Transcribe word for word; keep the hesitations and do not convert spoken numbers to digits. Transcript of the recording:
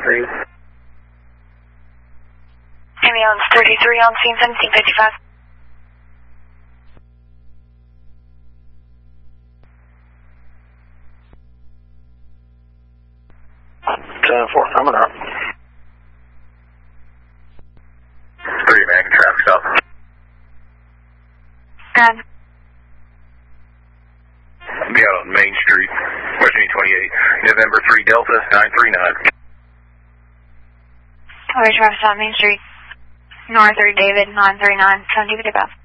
thirty-three. Ambulance thirty-three on scene seventeen fifty-five. ten four, coming up. three, man, traffic stop. Good. Be out on Main Street, West Union twenty-eight, November three Delta nine three nine. Alright, traffic stop Main Street. North three David nine three nine, seventeen fifty-five.